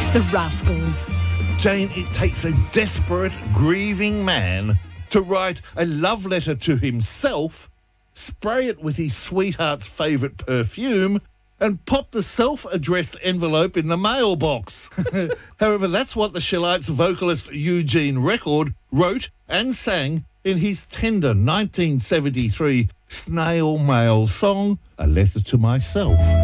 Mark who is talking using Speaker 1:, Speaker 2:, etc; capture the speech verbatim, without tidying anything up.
Speaker 1: The Rascals.
Speaker 2: Jane, it takes a desperate, grieving man to write a love letter to himself, spray it with his sweetheart's favourite perfume, and pop the self-addressed envelope in the mailbox. However, that's what the Shillites vocalist Eugene Record wrote and sang in his tender nineteen seventy-three snail mail song, A Letter to Myself.